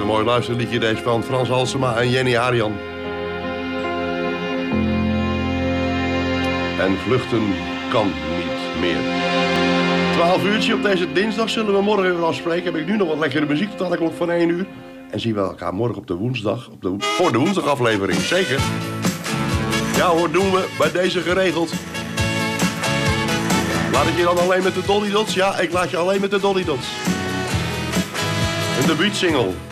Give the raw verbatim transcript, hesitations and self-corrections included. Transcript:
een mooi luisterliedje deze van Frans Halsema en Jenny Arian. En vluchten kan niet meer. twaalf uurtje op deze dinsdag zullen we morgen weer afspreken. Heb ik nu nog wat lekkere muziek tot aan de klok van één uur. En zien we elkaar morgen op de woensdag, op de, voor de woensdagaflevering. Zeker. Ja hoor, doen we bij deze geregeld. Laat ik je dan alleen met de Dolly Dots? Ja, ik laat je alleen met de Dolly Dots. Een debuutsingle.